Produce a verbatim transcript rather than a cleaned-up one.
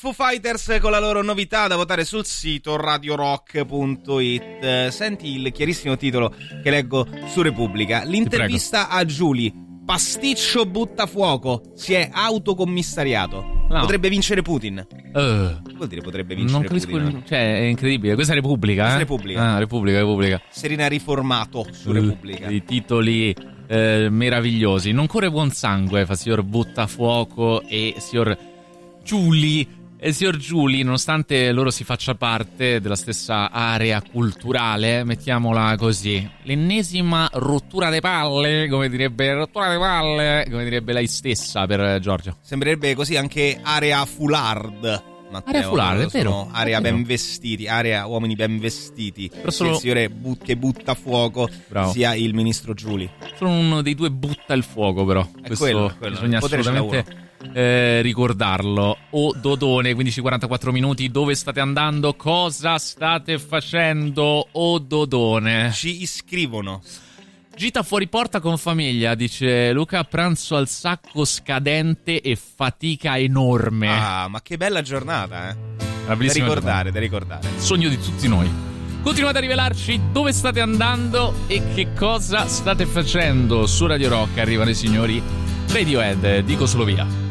Foo Fighters con la loro novità da votare sul sito radio rock punto it. Senti il chiarissimo titolo che leggo su Repubblica. L'intervista a Giuli. Pasticcio buttafuoco. Si è autocommissariato. No. Potrebbe vincere Putin. Uh, che vuol dire potrebbe vincere non Putin? Non cioè, è incredibile. Questa è Repubblica, Questa eh? è Repubblica. Ah, Repubblica, Repubblica. Serena riformato su Repubblica. Uh, I titoli eh, meravigliosi. Non corre buon sangue, fa signor Buttafuoco e signor Giuli. E signor Giuli, nonostante loro si faccia parte della stessa area culturale, mettiamola così, l'ennesima rottura de palle, come direbbe rottura de palle, come direbbe lei stessa per Giorgio. Sembrerebbe così anche area foulard. Matteo, area foulard, è vero. Area è ben vero. vestiti, area uomini ben vestiti. Però solo... il signore but- che butta fuoco, bravo, sia il ministro Giuli. Solo uno dei due butta il fuoco, però. È questo quello, quello. Bisogna assolutamente eh, ricordarlo. O Dodone, quindici e quarantaquattro minuti, dove state andando? Cosa state facendo? O Dodone? Ci iscrivono. Gita fuori porta con famiglia, dice Luca, pranzo al sacco scadente e fatica enorme. Ah, ma che bella giornata, eh. Da ricordare, giornata. da ricordare. Sogno di tutti noi. Continuate a rivelarci dove state andando e che cosa state facendo. Su Radio Rock arrivano i signori Radiohead, dico solo via.